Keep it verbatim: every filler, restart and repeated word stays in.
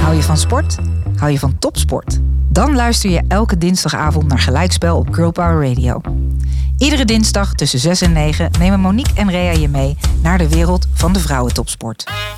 Hou je van sport? Hou je van topsport? Dan luister je elke dinsdagavond naar Gelijkspel op Girl Power Radio. Iedere dinsdag tussen zes en negen nemen Monique en Rea je mee naar de wereld van de vrouwentopsport.